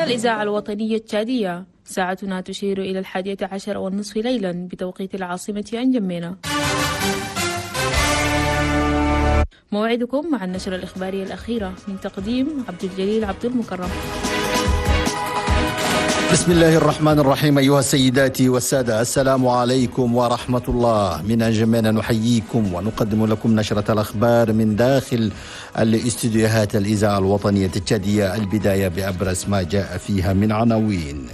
الإذاعة الوطنية التشادية، ساعتنا تشير إلى 11:30 ليلا بتوقيت العاصمة أنجمينا. موعدكم مع النشرة الإخبارية الأخيرة من تقديم عبد الجليل عبد المكرم. بسم الله الرحمن الرحيم. أيها السيدات والسادة، السلام عليكم ورحمة الله. من أنجمينا نحييكم ونقدم لكم نشرة الأخبار من داخل الاستديوهات الإذاعة الوطنية التشادية. البداية بأبرز ما جاء فيها من عناوين.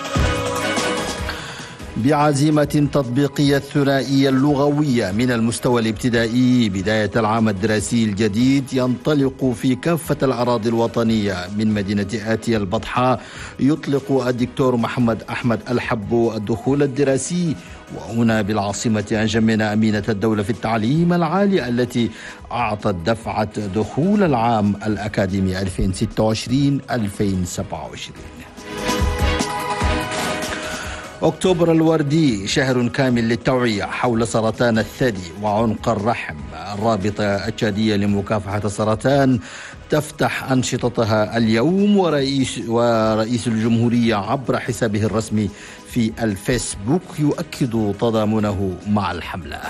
بعزيمة تطبيقية ثنائية اللغوية من المستوى الابتدائي، بداية العام الدراسي الجديد ينطلق في كافة الأراضي الوطنية. من مدينة آتية البطحاء يطلق الدكتور محمد أحمد الحب الدخول الدراسي، وهنا بالعاصمة أنجمينا أمينة الدولة في التعليم العالي التي أعطت دفعة دخول العام الأكاديمي 2026-2027. أكتوبر الوردي شهر كامل للتوعية حول سرطان الثدي وعنق الرحم. الرابطة التشادية لمكافحة السرطان تفتح أنشطتها اليوم، ورئيس الجمهورية عبر حسابه الرسمي في الفيسبوك يؤكد تضامنه مع الحملة.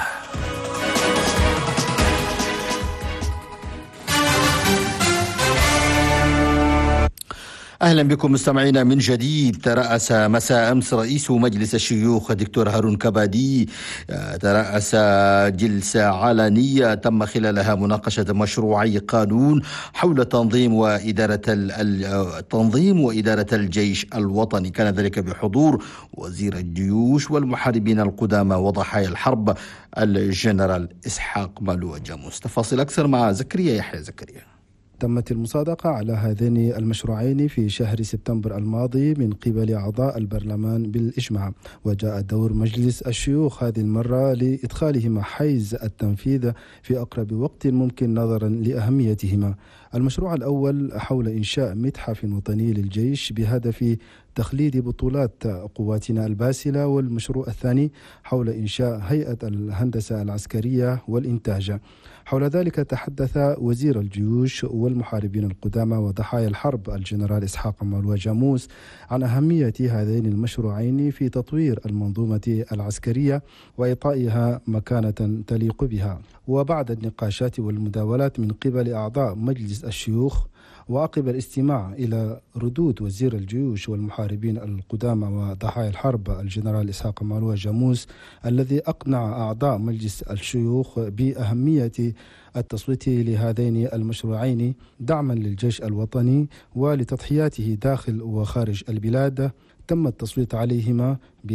أهلا بكم مستمعينا من جديد. ترأس مساء أمس رئيس مجلس الشيوخ الدكتور هارون كبادي ترأس جلسة علنية تم خلالها مناقشة مشروعي قانون حول تنظيم وإدارة الجيش الوطني. كان ذلك بحضور وزير الجيوش والمحاربين القدامى وضحايا الحرب الجنرال إسحاق مالو جاموس. تفاصيل أكثر مع زكريا يحيى. زكريا. تمت المصادقة على هذين المشروعين في شهر سبتمبر الماضي من قبل أعضاء البرلمان بالإجماع، وجاء دور مجلس الشيوخ هذه المرة لإدخالهما حيز التنفيذ في أقرب وقت ممكن نظرا لأهميتهما. المشروع الأول حول إنشاء متحف وطني للجيش بهدف تخليد بطولات قواتنا الباسلة، والمشروع الثاني حول إنشاء هيئة الهندسة العسكرية والإنتاج. حول ذلك تحدث وزير الجيوش والمحاربين القدامى وضحايا الحرب الجنرال إسحاق مالو جاموس عن أهمية هذين المشروعين في تطوير المنظومة العسكرية وإعطائها مكانة تليق بها. وبعد النقاشات والمداولات من قبل أعضاء مجلس الشيوخ، وعقب الاستماع إلى ردود وزير الجيوش والمحاربين القدامى وضحايا الحرب الجنرال إسحاق مالو جاموس الذي أقنع أعضاء مجلس الشيوخ بأهمية التصويت لهذين المشروعين دعما للجيش الوطني ولتضحياته داخل وخارج البلاد، تم التصويت عليهما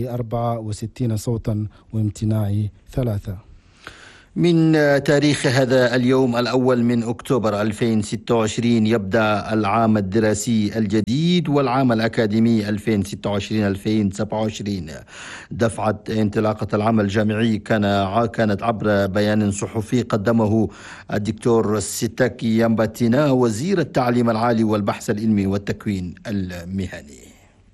ب64 صوتا وامتناع 3. من تاريخ هذا اليوم الأول من أكتوبر 2026 يبدأ العام الدراسي الجديد والعام الأكاديمي 2026-2027. دفعة انطلاقة العام الجامعي كانت عبر بيان صحفي قدمه الدكتور ستاكي يامباتينا وزير التعليم العالي والبحث العلمي والتكوين المهني.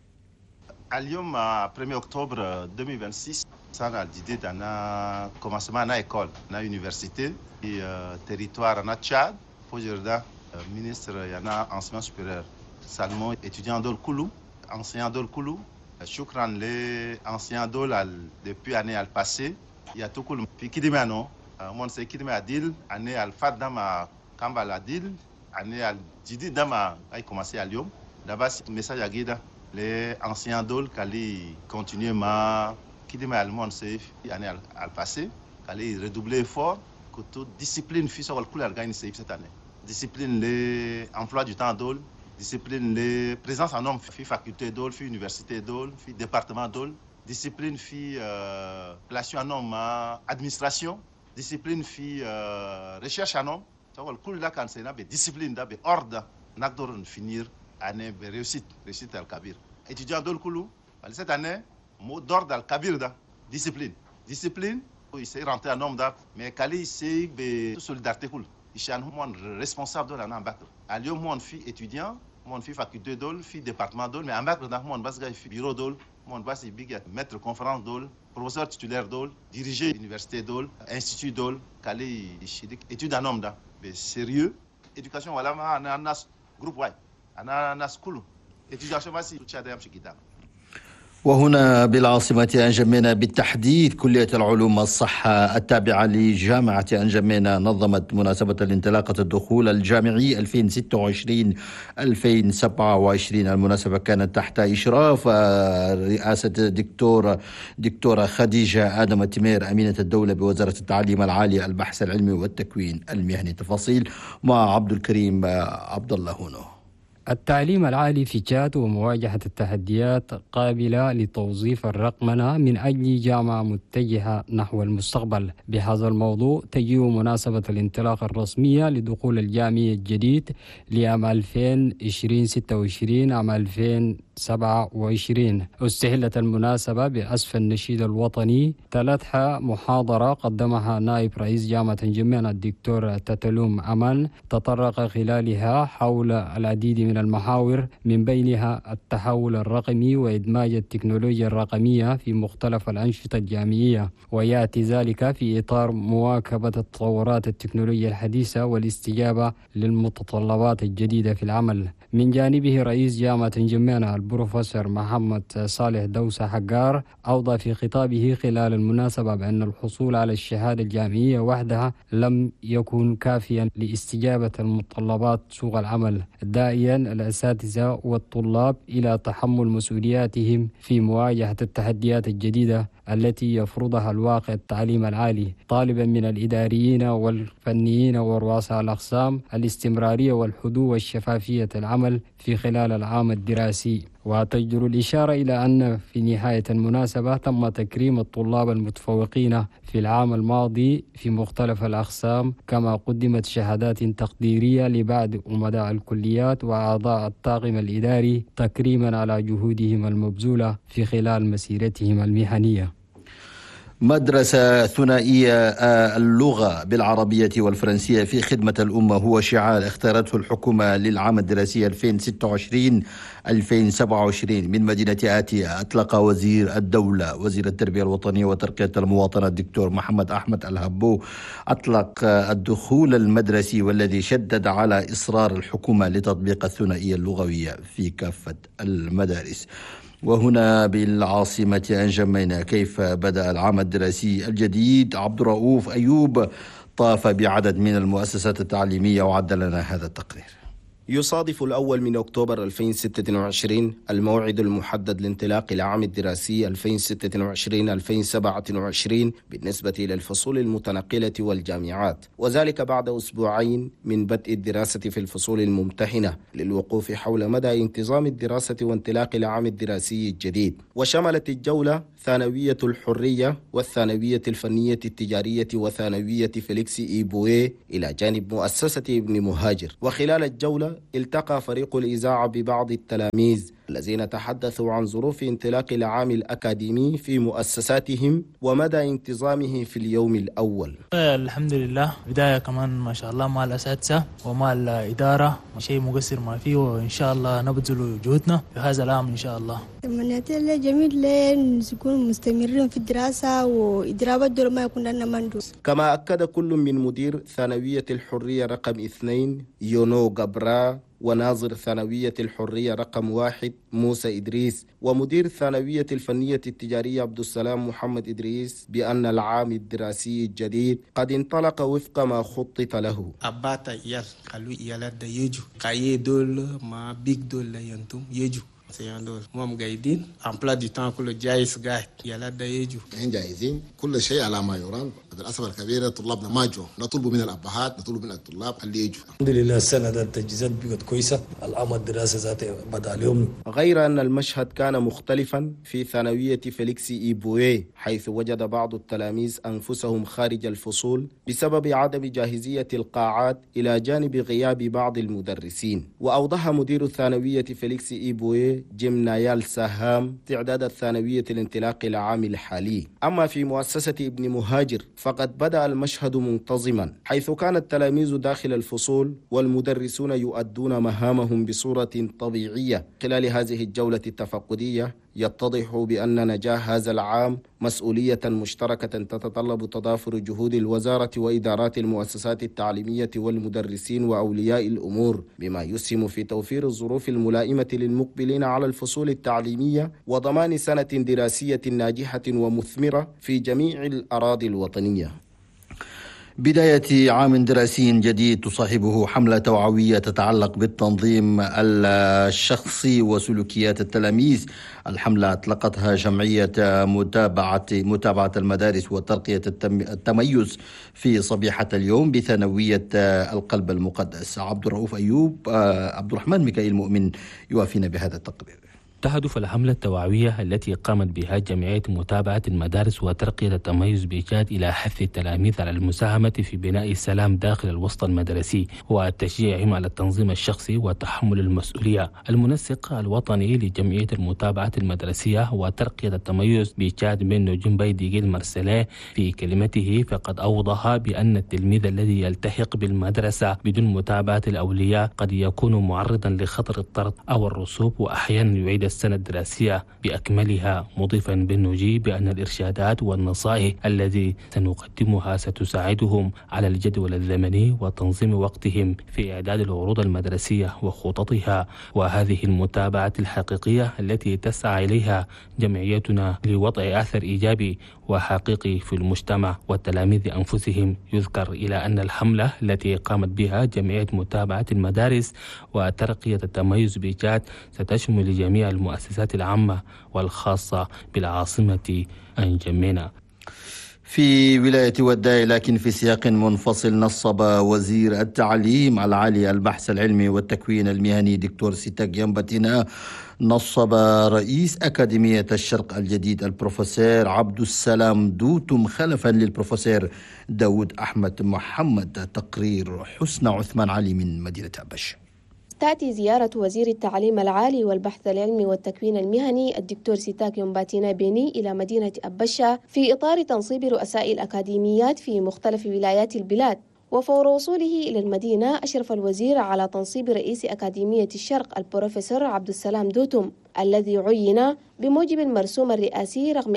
اليوم 1 أكتوبر 2026 sana l'idée d'un commencement à l'école, à l'université, et territoire en Tchad, pour le ministre y en a enseignement supérieur, Salmon étudiant d'Ol Koulou, enseignant d'Ol Koulou, Choukran les enseignants d'Ol depuis l'année passée, il y a tout Koulou. Puis qui dit maintenant, moi c'est qui dit Adil, année al Fadama Kambal Adil, année al Didi Dama a commencé à Lyon. D'abord message à guide les enseignants d'Ol qui continuent ma qui dit mais le monde c'est année à passé, qu'allait redoubler fort, que toute discipline fut sur le coup l'organisme cette année. Discipline les emplois du temps d'ol, discipline les présences en nombre, fi faculté d'ol, fi université d'ol, fi département d'ol, discipline fi relation en nombre administration, discipline fi recherche en nombre. Ça va le coup là quand c'est là, discipline là, ordre, n'actorne finir année réussite al kabir. Étudiant d'ol koulou, cette année mot d'ordre al-kabir da discipline il s'est rentré un homme da mais kali c'est be solidarité cool il est un responsable de la nambac à Lyon mon fille étudiant mon fille faculté d'ol fille département d'ol mais ambac da mon bas gars bureau d'ol mon bas c'est big maître conférence d'ol professeur titulaire d'ol diriger université d'ol institut d'ol kali étude un homme da mais sérieux éducation voilà na nas groupe ouais ana nas cool وهنا بالعاصمة أنجمينا بالتحديد كلية العلوم والصحة التابعة لجامعة أنجمينا نظمت مناسبة الانطلاقة الدخول الجامعي 2026-2027. المناسبة كانت تحت إشراف رئاسة دكتورة خديجة آدم التمير أمينة الدولة بوزارة التعليم العالي البحث العلمي والتكوين المهني. تفاصيل مع عبد الكريم عبد الله هونو. التعليم العالي في تشاد ومواجهة التحديات قابلة لتوظيف الرقمنة من أجل جامعة متجهة نحو المستقبل. بهذا الموضوع تجيء مناسبة الانطلاقة الرسمية لدخول الجامعي الجديد لعام 2026 عام 2027. استهلت المناسبة بأسف النشيد الوطني، تلتها محاضرة قدمها نائب رئيس جامعة أنجمينا الدكتور تتلوم أمان، تطرق خلالها حول العديد من المحاور من بينها التحول الرقمي وإدماج التكنولوجيا الرقمية في مختلف الأنشطة الجامعية، ويأتي ذلك في إطار مواكبة تطورات التكنولوجيا الحديثة والاستجابة للمتطلبات الجديدة في العمل. من جانبه رئيس جامعة أنجمينا البروفيسور محمد صالح دوسة حقار أوضى في خطابه خلال المناسبة بأن الحصول على الشهادة الجامعية وحدها لم يكن كافيا لاستجابة المتطلبات سوق العمل، داعيا الأساتذة والطلاب إلى تحمل مسؤولياتهم في مواجهة التحديات الجديدة التي يفرضها الواقع التعليم العالي، طالبا من الإداريين والفنيين ورؤساء الأقسام الاستمرارية والحضور والشفافية العمل في خلال العام الدراسي. وتجدر الإشارة إلى أن في نهاية المناسبة تم تكريم الطلاب المتفوقين في العام الماضي في مختلف الأقسام، كما قدمت شهادات تقديرية لبعض أمناء الكليات وأعضاء الطاقم الإداري تكريما على جهودهم المبذولة في خلال مسيرتهم المهنية. مدرسة ثنائية اللغة بالعربية والفرنسية في خدمة الأمة هو شعار اختارته الحكومة للعام الدراسي 2026-2027 من مدينة آتيا. أطلق وزير الدولة وزير التربية الوطنية وترقية المواطنة الدكتور محمد أحمد الهبو أطلق الدخول المدرسي، والذي شدد على إصرار الحكومة لتطبيق الثنائية اللغوية في كافة المدارس. وهنا بالعاصمة أنجمينا كيف بدأ العام الدراسي الجديد؟ عبد الرؤوف أيوب طاف بعدد من المؤسسات التعليمية وعد لنا هذا التقرير. يصادف الأول من أكتوبر 2026 الموعد المحدد لانطلاق العام الدراسي 2026-2027 بالنسبة للفصول المتنقلة والجامعات، وذلك بعد أسبوعين من بدء الدراسة في الفصول الممتحنة للوقوف حول مدى انتظام الدراسة وانطلاق العام الدراسي الجديد. وشملت الجولة ثانوية الحرية والثانوية الفنية التجارية وثانوية فيليكس إيبويه إلى جانب مؤسسة ابن مهاجر. وخلال الجولة التقى فريق الإذاعة ببعض التلاميذ الذين تحدثوا عن ظروف انطلاق العام الأكاديمي في مؤسساتهم ومدى انتظامه في اليوم الأول. الحمد لله، بداية كمان ما شاء الله مع الأساتذة ومع الإدارة، شيء مقصر ما فيه، وإن شاء الله نبذل جهودنا في هذا العام إن شاء الله. تمنيت له جميل نكون مستمرين في الدراسة وإدراء الدور ما يكون لنا مندوس. كما أكد كل من مدير ثانوية الحرية رقم 2 يونو جبرا وناظر ثانوية الحرية رقم 1 موسى إدريس ومدير ثانوية الفنية التجارية عبد السلام محمد إدريس بأن العام الدراسي الجديد قد انطلق وفق ما خطط له. أباتا يال قالوا يالات يجو كاي دول ما بيك دول ينتم يجو سياندول مم قايدين امبلا دي تان كله جايز قاعد يالات يجو احنا جاهزين كل شيء على ما يرام. للأسف الكبير طلابنا ما جو، نطلب من الأبهات نطلب من الطلاب اللي يجوا. الحمد لله السنة التجهيزات بقت كويسة، العام الدراسة ذاته بدأ اليوم. غير أن المشهد كان مختلفا في ثانوية فيليكس إيبويه، حيث وجد بعض التلاميذ أنفسهم خارج الفصول بسبب عدم جاهزية القاعات إلى جانب غياب بعض المدرسين. وأوضح مدير الثانوية فيليكس إيبويه جيم نايال سهام تعداد الثانوية الانطلاق العام الحالي. أما في مؤسسة ابن مهاجر فقد بدأ المشهد منتظما، حيث كان التلاميذ داخل الفصول والمدرسون يؤدون مهامهم بصورة طبيعية. خلال هذه الجولة التفقدية يتضح بأن نجاح هذا العام مسؤولية مشتركة تتطلب تضافر جهود الوزارة وإدارات المؤسسات التعليمية والمدرسين وأولياء الأمور، بما يسهم في توفير الظروف الملائمة للمقبلين على الفصول التعليمية وضمان سنة دراسية ناجحة ومثمرة في جميع الأراضي الوطنية. بداية عام دراسي جديد تصاحبه حملة توعوية تتعلق بالتنظيم الشخصي وسلوكيات التلاميذ. الحملة أطلقتها جمعية متابعة المدارس وترقية التميز في صبيحة اليوم بثانوية القلب المقدس. عبد الرؤوف أيوب، عبد الرحمن ميكائيل مؤمن يوافينا بهذا التقرير. تهدف الحملة التوعوية التي قامت بها جمعية متابعة المدارس وترقية التميز بإيجاد إلى حث التلاميذ على المساهمة في بناء السلام داخل الوسط المدرسي وتشجيعهم على التنظيم الشخصي وتحمل المسؤولية. المنسق الوطني لجمعية المتابعة المدرسية وترقية التميز بإيجاد منو جنبي ديجيل مرسلة في كلمته فقد أوضح بأن التلميذ الذي يلتحق بالمدرسة بدون متابعة الأولياء قد يكون معرضا لخطر الطرد أو الرسوب وأحيانا يعيد السنة الدراسية بأكملها، مضيفا بالنجي بأن الإرشادات والنصائح التي سنقدمها ستساعدهم على الجدول الزمني وتنظيم وقتهم في إعداد العروض المدرسية وخططها، وهذه المتابعة الحقيقية التي تسعى إليها جمعيتنا لوضع أثر إيجابي وحقيقي في المجتمع والتلاميذ أنفسهم. يذكر إلى أن الحملة التي قامت بها جمعية متابعة المدارس وترقية التميز بإيجاد ستشمل جميع المؤسسات العامة والخاصة بالعاصمة أنجمينا. في ولاية وداي لكن في سياق منفصل، نصب وزير التعليم العالي البحث العلمي والتكوين المهني دكتور سيتاك يمبتينا نصب رئيس أكاديمية الشرق الجديد البروفيسور عبد السلام دوتم خلفا للبروفيسور داود أحمد محمد. تقرير حسن عثمان علي من مدينة أبش. تأتي زيارة وزير التعليم العالي والبحث العلمي والتكوين المهني الدكتور سيتاك يمباتينا بيني إلى مدينة أبشة في إطار تنصيب رؤساء الأكاديميات في مختلف ولايات البلاد. وفور وصوله إلى المدينة أشرف الوزير على تنصيب رئيس أكاديمية الشرق البروفيسور عبد السلام دوتم الذي عين بموجب المرسوم الرئاسي رقم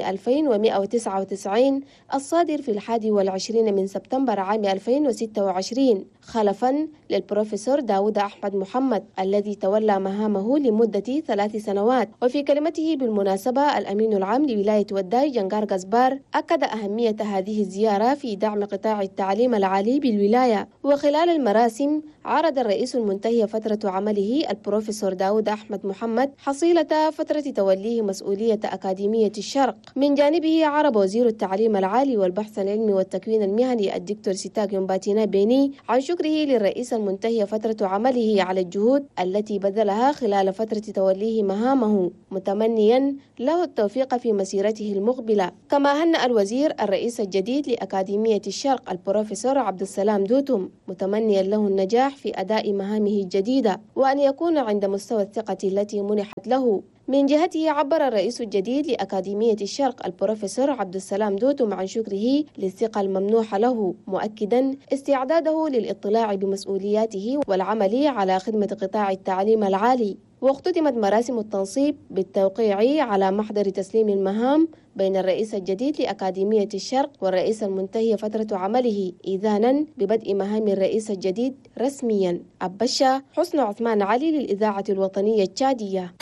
2199 الصادر في 21 من سبتمبر عام 2026 خلفا للبروفيسور داود أحمد محمد الذي تولى مهامه لمدة 3 سنوات. وفي كلمته بالمناسبة الأمين العام لولاية وداي جنجار غزبار أكد أهمية هذه الزيارة في دعم قطاع التعليم العالي بالولاية. وخلال المراسم عرض الرئيس المنتهي فترة عمله البروفيسور داود أحمد محمد حصيلة فترة توليه مسؤولية أكاديمية الشرق. من جانبه عرب وزير التعليم العالي والبحث العلمي والتكوين المهني الدكتور سيتاك يمباتينا بيني عن شكره للرئيس المنتهي فترة عمله على الجهود التي بذلها خلال فترة توليه مهامه، متمنيا له التوفيق في مسيرته المقبلة. كما هنأ الوزير الرئيس الجديد لأكاديمية الشرق البروفيسور عبد السلام دوتم متمنيا له النجاح في أداء مهامه الجديدة وأن يكون عند مستوى الثقة التي منحت له. من جهته عبر الرئيس الجديد لأكاديمية الشرق البروفيسور عبد السلام دوتم عن شكره للثقة الممنوحة له، مؤكدا استعداده للاطلاع بمسؤولياته والعمل على خدمة قطاع التعليم العالي. واختتمت مراسم التنصيب بالتوقيع على محضر تسليم المهام بين الرئيس الجديد لأكاديمية الشرق والرئيس المنتهي فترة عمله، إذانا ببدء مهام الرئيس الجديد رسميا. أبشة، حسن عثمان علي للإذاعة الوطنية التشادية.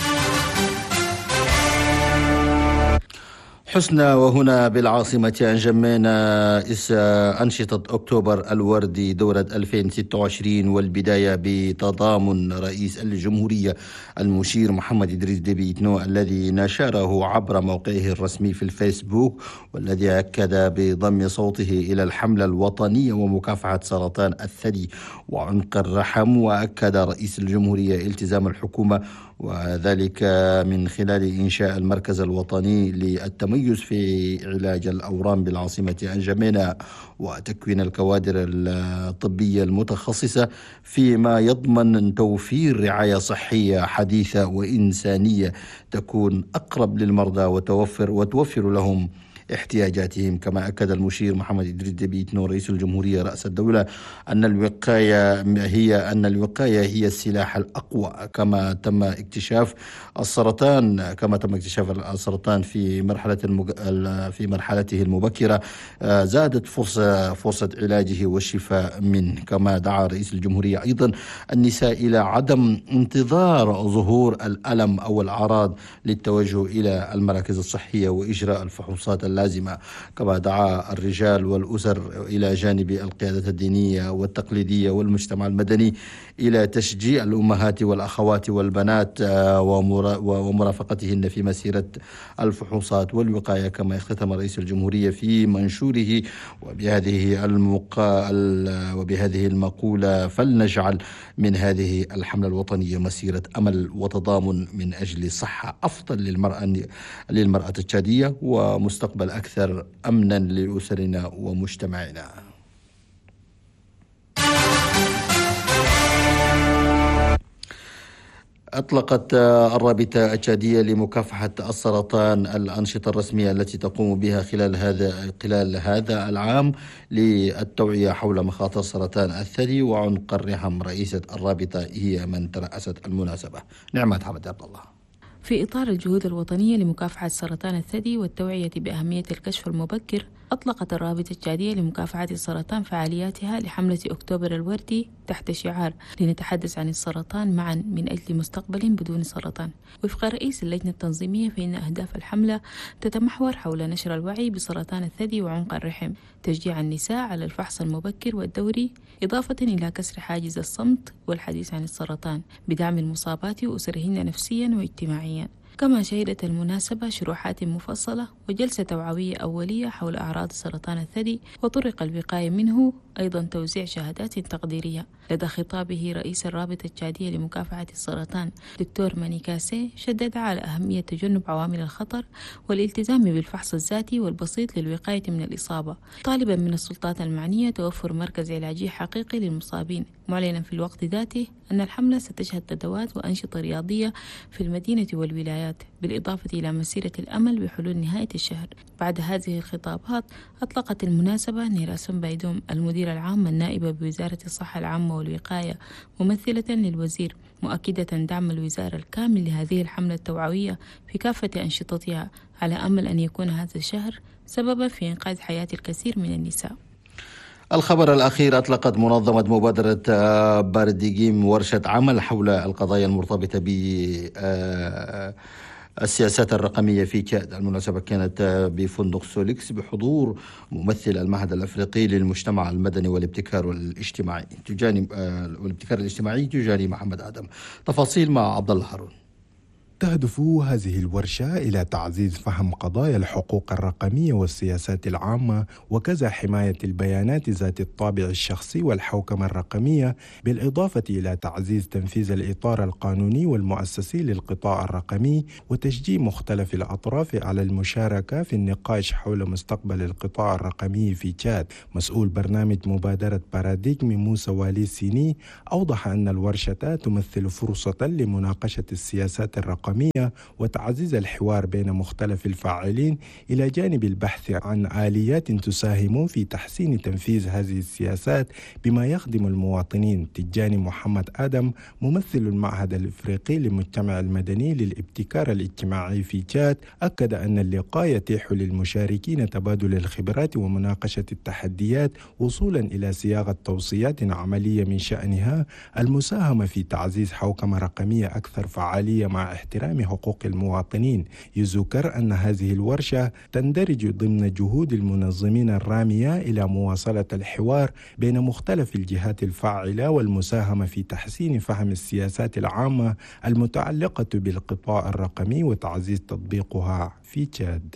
حسنى، وهنا بالعاصمة أنجمينا أنشطة أكتوبر الوردي دورة 2026 والبداية بتضامن رئيس الجمهورية المشير محمد إدريس ديبي إتنو الذي نشره عبر موقعه الرسمي في الفيسبوك، والذي أكد بضم صوته إلى الحملة الوطنية ومكافحة سرطان الثدي وعنق الرحم. وأكد رئيس الجمهورية التزام الحكومة وذلك من خلال إنشاء المركز الوطني للتميز في علاج الأورام بالعاصمة أنجمينا وتكوين الكوادر الطبية المتخصصة فيما يضمن توفير رعاية صحية حديثة وإنسانية تكون أقرب للمرضى وتوفر لهم احتياجاتهم. كما أكد المشير محمد إدريس ديبي إتنو رئيس الجمهورية رأس الدولة أن الوقاية هي السلاح الأقوى. كما تم اكتشاف السرطان في مرحلته المبكرة، زادت فرصة علاجه والشفاء منه. كما دعا رئيس الجمهورية أيضا النساء إلى عدم انتظار ظهور الألم أو الأعراض للتوجه إلى المراكز الصحية وإجراء الفحوصات اللازمة. كما دعا الرجال والأسر إلى جانب القيادة الدينية والتقليدية والمجتمع المدني إلى تشجيع الأمهات والأخوات والبنات ومرافقتهن في مسيرة الفحوصات والوقاية. كما اختتم رئيس الجمهورية في منشوره وبهذه المقولة: فلنجعل من هذه الحملة الوطنية مسيرة أمل وتضامن من أجل صحة أفضل للمرأة التشادية ومستقبل أكثر أمنا لأسرنا ومجتمعنا. أطلقت الرابطة التشادية لمكافحة السرطان الأنشطة الرسمية التي تقوم بها خلال هذا العام للتوعية حول مخاطر سرطان الثدي. وعنق الرحم رئيسة الرابطة هي من ترأست المناسبة. نعمات حمد عبد الله. في إطار الجهود الوطنية لمكافحة سرطان الثدي والتوعية بأهمية الكشف المبكر، أطلقت الرابطة التشادية لمكافحة السرطان فعالياتها لحملة أكتوبر الوردي تحت شعار لنتحدث عن السرطان معا من أجل مستقبل بدون سرطان. وفق رئيس اللجنة التنظيمية، فإن أهداف الحملة تتمحور حول نشر الوعي بسرطان الثدي وعنق الرحم، تشجيع النساء على الفحص المبكر والدوري، إضافة إلى كسر حاجز الصمت والحديث عن السرطان، بدعم المصابات وأسرهن نفسيا واجتماعيا. كما شهدت المناسبة شروحات مفصلة وجلسة توعوية أولية حول أعراض سرطان الثدي وطرق الوقاية منه، أيضا توزيع شهادات تقديرية. لدى خطابه رئيس الرابطة التشادية لمكافحة السرطان دكتور ماني كاسي شدد على أهمية تجنب عوامل الخطر والالتزام بالفحص الذاتي والبسيط للوقاية من الإصابة، طالبا من السلطات المعنية توفر مركز علاجي حقيقي للمصابين، معلنا في الوقت ذاته أن الحملة ستشهد ندوات وأنشطة رياضية في المدينة والولايات، بالإضافة إلى مسيرة الأمل بحلول نهاية الشهر. بعد هذه الخطابات أطلقت المناسبة نيرا سنبايدوم المديرة العامة النائبة بوزارة الصحة العامة والوقاية ممثلة للوزير، مؤكدة دعم الوزارة الكامل لهذه الحملة التوعوية في كافة أنشطتها، على أمل أن يكون هذا الشهر سببا في إنقاذ حياة الكثير من النساء. الخبر الأخير: أطلقت منظمة مبادرة بارديجيم ورشة عمل حول القضايا المرتبطة بالسياسات الرقمية في تشاد. المناسبة كانت بفندق سوليكس بحضور ممثل المعهد الأفريقي للمجتمع المدني والابتكار الاجتماعي تجاني محمد آدم. تفاصيل مع عبد الله هارون. تهدف هذه الورشة إلى تعزيز فهم قضايا الحقوق الرقمية والسياسات العامة، وكذا حماية البيانات ذات الطابع الشخصي والحوكمة الرقمية، بالإضافة إلى تعزيز تنفيذ الإطار القانوني والمؤسسي للقطاع الرقمي، وتشجيع مختلف الأطراف على المشاركة في النقاش حول مستقبل القطاع الرقمي في تشاد. مسؤول برنامج مبادرة باراديجم موسى والي سيني أوضح أن الورشة تمثل فرصة لمناقشة السياسات الرقمية وتعزيز الحوار بين مختلف الفاعلين، إلى جانب البحث عن آليات تساهم في تحسين تنفيذ هذه السياسات بما يخدم المواطنين. تجاني محمد آدم ممثل المعهد الإفريقي للمجتمع المدني للابتكار الاجتماعي في تشاد أكد أن اللقاء يتيح للمشاركين تبادل الخبرات ومناقشة التحديات، وصولا إلى صياغة توصيات عملية من شأنها المساهمة في تعزيز حوكمة رقمية أكثر فعالية مع احترام حقوق المواطنين. يذكر أن هذه الورشة تندرج ضمن جهود المنظمين الرامية إلى مواصلة الحوار بين مختلف الجهات الفاعلة والمساهمة في تحسين فهم السياسات العامة المتعلقة بالقطاع الرقمي وتعزيز تطبيقها في تشاد.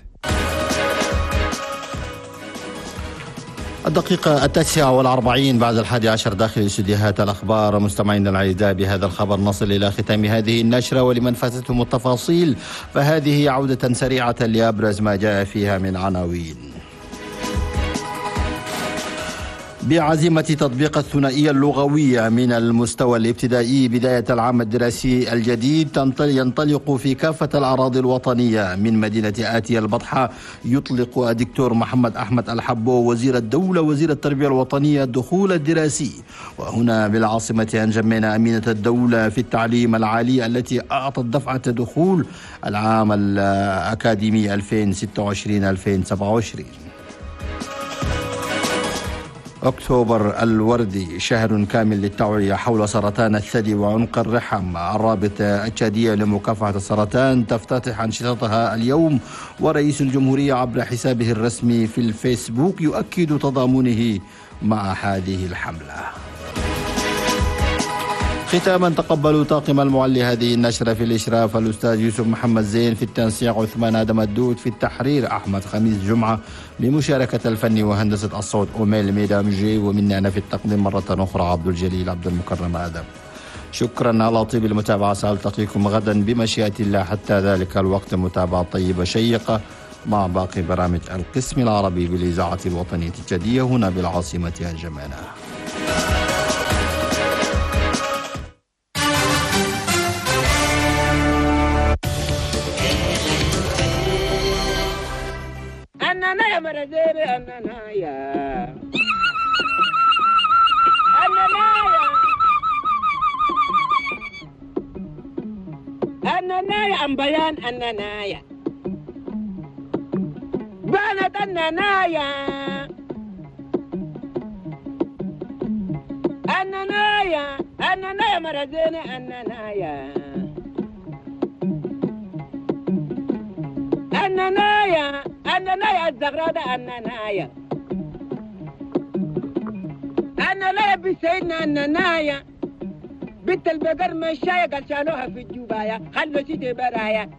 الدقيقة 49 بعد 11 داخل استديوهات الأخبار. مستمعينا الأعزاء، بهذا الخبر نصل إلى ختام هذه النشرة، ولمن فاتتهم التفاصيل فهذه عودة سريعة لأبرز ما جاء فيها من عناوين. بعزيمة تطبيق الثنائية اللغوية من المستوى الابتدائي بداية العام الدراسي الجديد ينطلق في كافة الأراضي الوطنية من مدينة آتية البطحة. يطلق الدكتور محمد أحمد الحبو وزير الدولة وزير التربية الوطنية الدخول الدراسي. وهنا بالعاصمة أنجمينا أمينة الدولة في التعليم العالي التي أعطت دفعة دخول العام الأكاديمي 2026-2027. أكتوبر الوردي شهر كامل للتوعية حول سرطان الثدي وعنق الرحم. الرابطة التشادية لمكافحة السرطان تفتتح أنشطتها اليوم، ورئيس الجمهورية عبر حسابه الرسمي في الفيسبوك يؤكد تضامنه مع هذه الحملة. ختاما تقبلوا طاقم المعلي هذه النشرة في الإشراف الأستاذ يوسف محمد زين، في التنسيق عثمان آدم الدود، في التحرير أحمد خميس جمعة، بمشاركة الفني وهندسة الصوت أوميل ميدام جي، ومني أنا في التقديم مرة أخرى عبد الجليل عبد المكرم آدم. شكرا على طيب المتابعة، سألتقيكم غدا بمشيئة الله. حتى ذلك الوقت متابعة طيبة شيقة مع باقي برامج القسم العربي بالإذاعة الوطنية الجديدة هنا بالعاصمة الجمانة. أننا يا مرزيري أننا يا أنبيان أننا يا بانت أننا يا مرزيري أننا يا أننا يا الزغرادة أننا يا بسيدنا أننا يا بنت البقر مشاية قال شالوها في الجوباية خلوا سيدي برايا.